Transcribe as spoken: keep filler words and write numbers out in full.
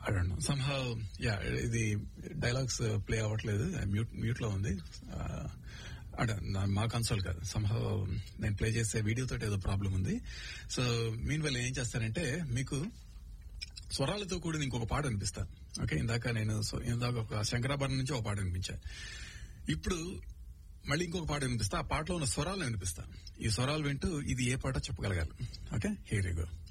I don't know somehow yeah ఇది dialogues play అవ్వట్లేదు mute mute లో ఉంది. అంటే మా కన్సోల్ కాదు, సమ్హౌ నేను ప్లే చేసే వీడియోతో ఏదో ప్రాబ్లం ఉంది. సో మీన్ వల్ల ఏం చేస్తానంటే మీకు స్వరాలతో కూడిన ఇంకొక పాట వినిపిస్తాను. ఓకే, ఇందాక నేను ఇందాక ఒక శంకరాభరణం నుంచి ఒక పాట వినిపించాను. ఇప్పుడు మళ్ళీ ఇంకొక పాట వినిపిస్తా, ఆ పాటలో ఉన్న స్వరాలు వినిపిస్తాను. ఈ స్వరాలు వింటూ ఇది ఏ పాట చెప్పగలగాలి. Okay, here you go.